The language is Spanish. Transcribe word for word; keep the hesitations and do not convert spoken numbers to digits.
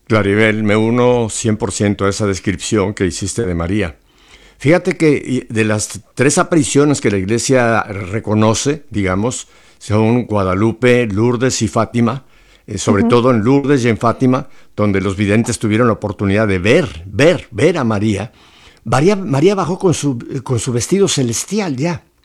Claribel, me uno cien por ciento a esa descripción que hiciste de María. Fíjate que de las tres apariciones que la iglesia reconoce, digamos, son Guadalupe, Lourdes y Fátima, eh, sobre Ujú. todo en Lourdes y en Fátima, donde los videntes tuvieron la oportunidad de ver, ver, ver a María. María, María bajó con su, con su vestido celestial ya.